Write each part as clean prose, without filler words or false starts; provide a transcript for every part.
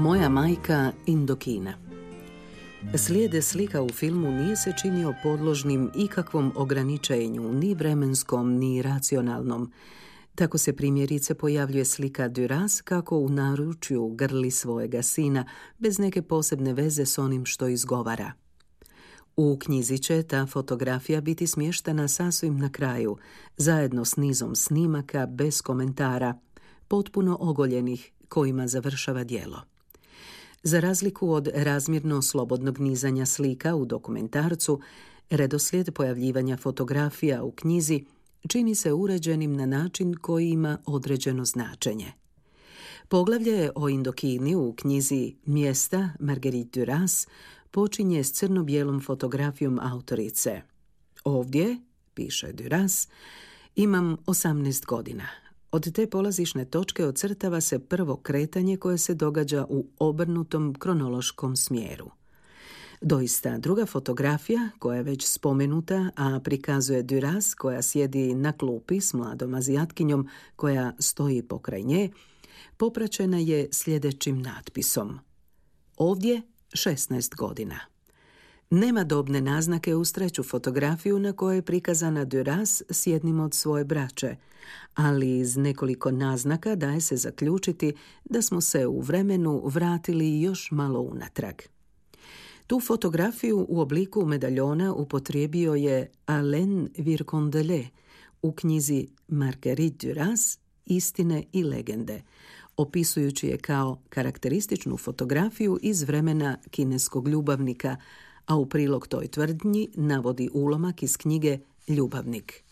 Moja majka Indokina. Slijede slika u filmu nije se činio podložnim ikakvom ograničenju, ni vremenskom, ni racionalnom. Tako se primjerice pojavljuje slika Duras kako u naručju grli svojega sina, bez neke posebne veze s onim što izgovara. U knjizi će ta fotografija biti smještena sasvim na kraju, zajedno s nizom snimaka bez komentara, potpuno ogoljenih, kojima završava djelo. Za razliku od razmjerno slobodnog nizanja slika u dokumentarcu, redoslijed pojavljivanja fotografija u knjizi čini se uređenim na način koji ima određeno značenje. Poglavlje o Indokini u knjizi Mjesta Marguerite Duras počinje s crno-bijelom fotografijom autorice. Ovdje, piše Duras, imam 18 godina. Od te polazišne točke ocrtava se prvo kretanje koje se događa u obrnutom kronološkom smjeru. Doista, druga fotografija, koja je već spomenuta, a prikazuje Duras koja sjedi na klupi s mladom Azijatkinjom koja stoji pokraj nje, popraćena je sljedećim natpisom. Ovdje 16 godina. Nema dobne naznake uz treću fotografiju na kojoj je prikazana Duras s jednim od svoje braće, ali iz nekoliko naznaka daje se zaključiti da smo se u vremenu vratili još malo unatrag. Tu fotografiju u obliku medaljona upotrijebio je Alain Vircondelet u knjizi Marguerite Duras, Istine i legende, opisujući je kao karakterističnu fotografiju iz vremena kineskog ljubavnika, a u prilog toj tvrdnji navodi ulomak iz knjige Ljubavnik.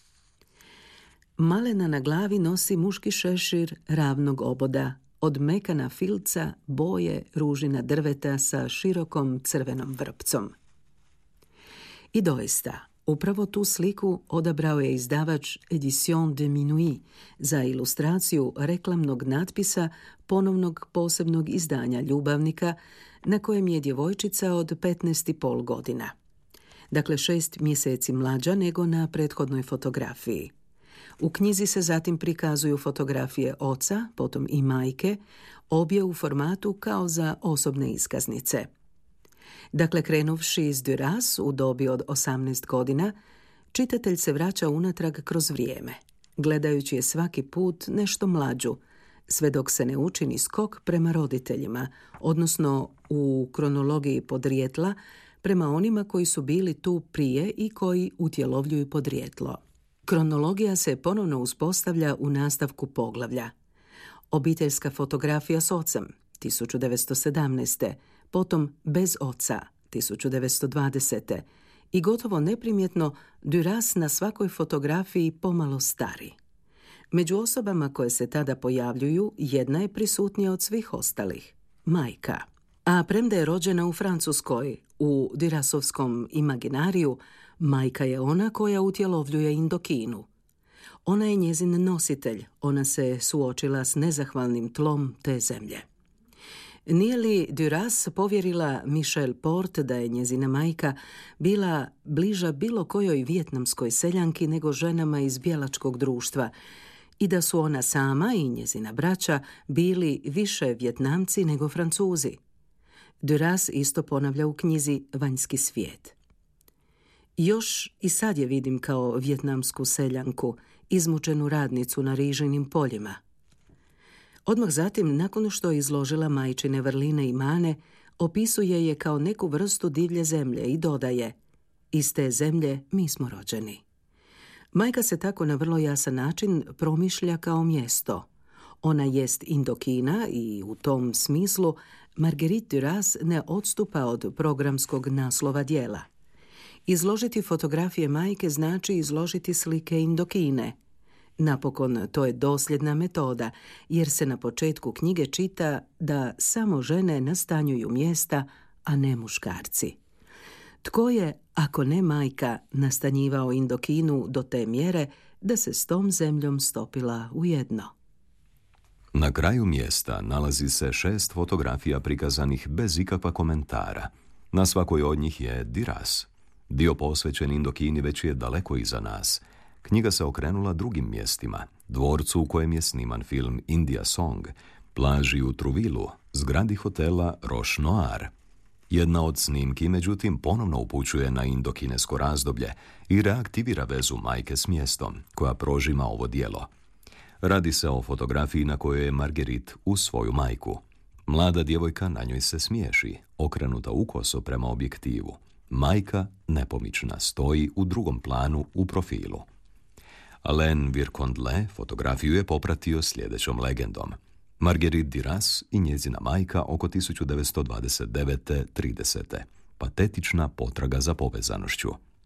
Malena na glavi nosi muški šešir ravnog oboda, od mekana filca boje ružina drveta sa širokom crvenom vrpcom. I doista, upravo tu sliku odabrao je izdavač Edition de Minuit za ilustraciju reklamnog natpisa ponovnog posebnog izdanja Ljubavnika, na kojem je djevojčica od 15,5 godina. Dakle, 6 mjeseci mlađa nego na prethodnoj fotografiji. U knjizi se zatim prikazuju fotografije oca, potom i majke, obje u formatu kao za osobne iskaznice. Dakle, krenuvši iz Duras u dobi od 18 godina, čitatelj se vraća unatrag kroz vrijeme, gledajući je svaki put nešto mlađu, sve dok se ne učini skok prema roditeljima, odnosno u kronologiji podrijetla prema onima koji su bili tu prije i koji utjelovljuju podrijetlo. Kronologija se ponovno uspostavlja u nastavku poglavlja. Obiteljska fotografija s ocem, 1917. Potom bez oca, 1920. I gotovo neprimjetno Duras na svakoj fotografiji pomalo stari. Među osobama koje se tada pojavljuju, jedna je prisutnija od svih ostalih, majka. A premda je rođena u Francuskoj, u Durasovskom imaginariju, majka je ona koja utjelovljuje Indokinu. Ona je njezin nositelj, ona se suočila s nezahvalnim tlom te zemlje. Nije li Duras povjerila Michel Porte da je njezina majka bila bliža bilo kojoj vijetnamskoj seljanki nego ženama iz bjelačkog društva i da su ona sama i njezina braća bili više Vjetnamci nego Francuzi? Duras isto ponavlja u knjizi Vanjski svijet. Još i sad je vidim kao vjetnamsku seljanku, izmučenu radnicu na rižinim poljima. Odmah zatim, nakon što je izložila majčine vrline i mane, opisuje je kao neku vrstu divlje zemlje i dodaje: iz te zemlje mi smo rođeni. Majka se tako na vrlo jasan način promišlja kao mjesto. Ona jest Indokina i u tom smislu Marguerite Duras ne odstupa od programskog naslova djela. Izložiti fotografije majke znači izložiti slike Indokine. Napokon, to je dosljedna metoda, jer se na početku knjige čita da samo žene nastanjuju mjesta, a ne muškarci. Tko je, ako ne majka, nastanjivao Indokinu do te mjere da se s tom zemljom stopila u jedno? Na kraju mjesta nalazi se 6 fotografija prikazanih bez ikakva komentara. Na svakoj od njih je Duras. Dio posvećen Indokini već je daleko iza nas. Knjiga se okrenula drugim mjestima, dvorcu u kojem je sniman film India Song, plaži u Truvilu, zgradi hotela Roche Noir. Jedna od snimki, međutim, ponovno upućuje na indokinesko razdoblje i reaktivira vezu majke s mjestom, koja prožima ovo djelo. Radi se o fotografiji na kojoj je Marguerite uz svoju majku. Mlada djevojka na njoj se smiješi, okrenuta ukoso prema objektivu. Majka, nepomična, stoji u drugom planu u profilu. Alain Virkondle fotografiju je popratio sljedećom legendom. Marguerite Duras i njezina majka oko 1929-30. Patetična potraga za povezanošću.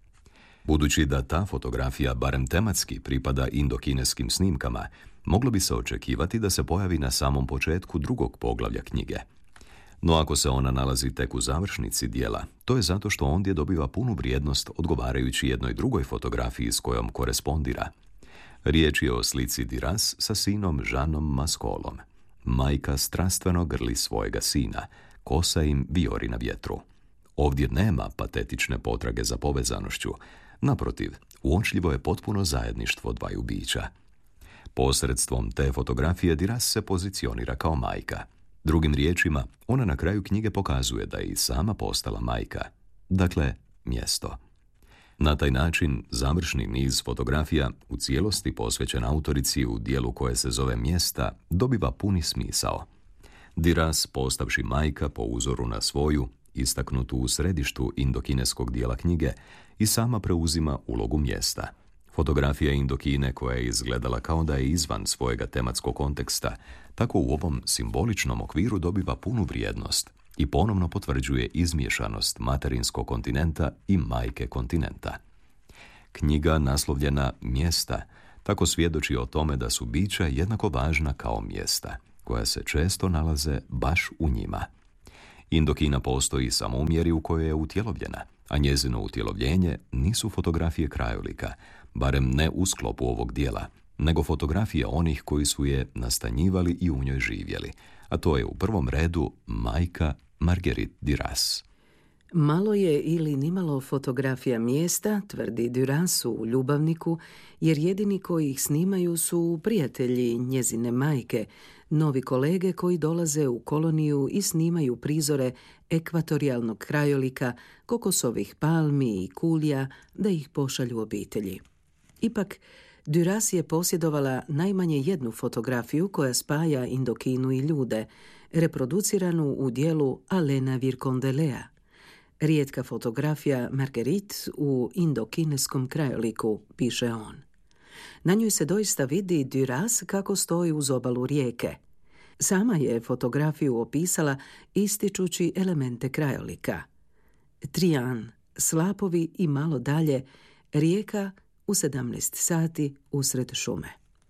Budući da ta fotografija barem tematski pripada indokineskim snimkama, moglo bi se očekivati da se pojavi na samom početku drugog poglavlja knjige. No ako se ona nalazi tek u završnici dijela, to je zato što ondje dobiva punu vrijednost odgovarajući jednoj drugoj fotografiji s kojom korespondira. Riječ je o slici Duras sa sinom Jeanom Mascolom. Majka strastveno grli svojega sina, kosa im vijori na vjetru. Ovdje nema patetične potrage za povezanošću. Naprotiv, uočljivo je potpuno zajedništvo dvaju bića. Posredstvom te fotografije Duras se pozicionira kao majka. Drugim riječima, ona na kraju knjige pokazuje da je i sama postala majka. Dakle, mjesto. Na taj način, završni niz fotografija, u cijelosti posvećen autorici u dijelu koje se zove Mjesta, dobiva puni smisao. Duras, postavši majka po uzoru na svoju, istaknutu u središtu indokineskog dijela knjige, i sama preuzima ulogu mjesta. Fotografija Indokine koja je izgledala kao da je izvan svojega tematskog konteksta, tako u ovom simboličnom okviru dobiva punu vrijednost i ponovno potvrđuje izmiješanost materinskog kontinenta i majke kontinenta. Knjiga naslovljena Mjesta tako svjedoči o tome da su bića jednako važna kao mjesta, koja se često nalaze baš u njima. Indokina postoji samo u mjeri u kojoj je utjelovljena, a njezino utjelovljenje nisu fotografije krajolika, barem ne u sklopu ovog dijela, nego fotografije onih koji su je nastanjivali i u njoj živjeli, a to je u prvom redu majka Marguerite Duras. Malo je ili nimalo fotografija mjesta, tvrdi Duras u Ljubavniku, jer jedini koji ih snimaju su prijatelji njezine majke, novi kolege koji dolaze u koloniju i snimaju prizore ekvatorijalnog krajolika, kokosovih palmi i kulja da ih pošalju obitelji. Ipak, Duras je posjedovala najmanje jednu fotografiju koja spaja Indokinu i ljude, reproduciranu u dijelu Alaina Virkondelea. Rijetka fotografija Marguerite u indokineskom krajoliku, piše on. Na njoj se doista vidi Duras kako stoji uz obalu rijeke. Sama je fotografiju opisala ističući elemente krajolika. Trian, slapovi i malo dalje, rijeka u 17 sati usred šume.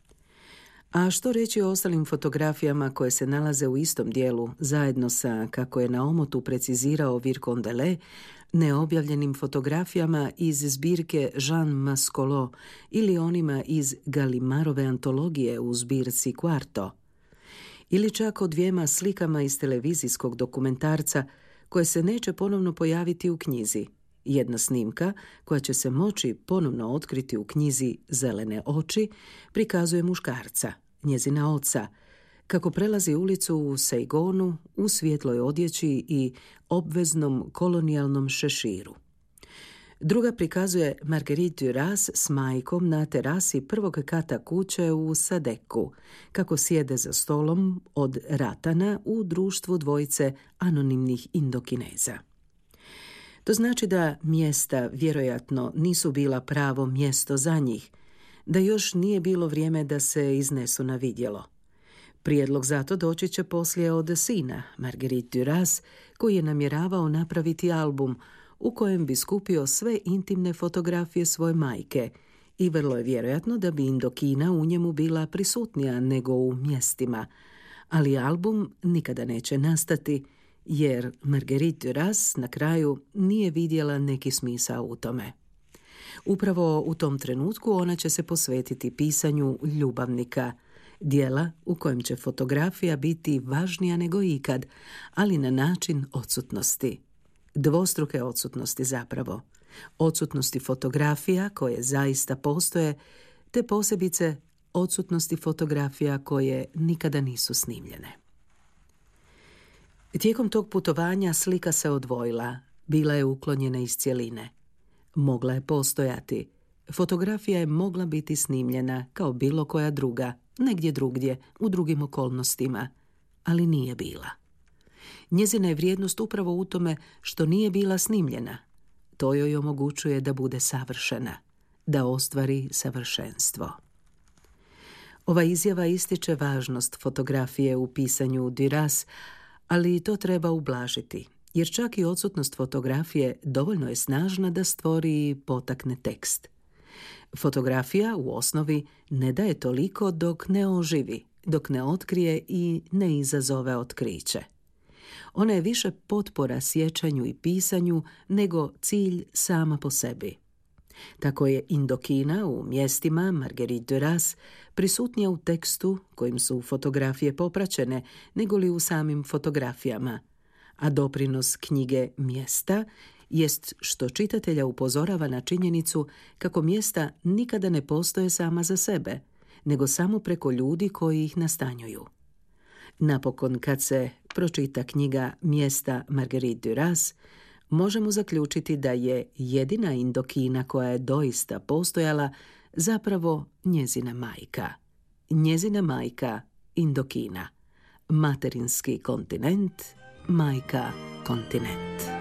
A što reći o ostalim fotografijama koje se nalaze u istom dijelu, zajedno sa, kako je na omotu precizirao Virkondele, neobjavljenim fotografijama iz zbirke Jean Mascolo ili onima iz Gallimarove antologije u zbirci Quarto, ili čak o dvijema slikama iz televizijskog dokumentarca koje se neće ponovno pojaviti u knjizi. Jedna snimka, koja će se moći ponovno otkriti u knjizi Zelene oči, prikazuje muškarca, njezina oca, kako prelazi ulicu u Saigonu u svijetloj odjeći i obveznom kolonijalnom šeširu. Druga prikazuje Marguerite Duras s majkom na terasi prvog kata kuće u Sadeku, kako sjede za stolom od ratana u društvu dvojice anonimnih Indokineza. To znači da mjesta vjerojatno nisu bila pravo mjesto za njih, da još nije bilo vrijeme da se iznesu na vidjelo. Prijedlog zato doći će poslije od sina Marguerite Duras, koji je namjeravao napraviti album u kojem bi skupio sve intimne fotografije svoje majke i vrlo je vjerojatno da bi Indokina u njemu bila prisutnija nego u mjestima, ali album nikada neće nastati jer Marguerite Duras na kraju nije vidjela neki smisao u tome. Upravo u tom trenutku ona će se posvetiti pisanju Ljubavnika, dijela u kojem će fotografija biti važnija nego ikad, ali na način odsutnosti. Dvostruke odsutnosti zapravo. Odsutnosti fotografija koje zaista postoje, te posebice odsutnosti fotografija koje nikada nisu snimljene. Tijekom tog putovanja slika se odvojila, bila je uklonjena iz cjeline. Mogla je postojati. Fotografija je mogla biti snimljena kao bilo koja druga, negdje drugdje, u drugim okolnostima, ali nije bila. Njezina je vrijednost upravo u tome što nije bila snimljena. To joj omogućuje da bude savršena, da ostvari savršenstvo. Ova izjava ističe važnost fotografije u pisanju Duras, ali to treba ublažiti, jer čak i odsutnost fotografije dovoljno je snažna da stvori i potakne tekst. Fotografija u osnovi ne daje toliko dok ne oživi, dok ne otkrije i ne izazove otkriće. Ona je više potpora sjećanju i pisanju nego cilj sama po sebi. Tako je Indokina u mjestima Marguerite Duras prisutnija u tekstu kojim su fotografije popraćene nego li u samim fotografijama, a doprinos knjige Mjesta jest što čitatelja upozorava na činjenicu kako mjesta nikada ne postoje sama za sebe, nego samo preko ljudi koji ih nastanjuju. Napokon, kad se pročita knjiga Mjesta Marguerite Duras, možemo zaključiti da je jedina Indokina koja je doista postojala zapravo njezina majka. Njezina majka Indokina. Materinski kontinent, majka kontinent.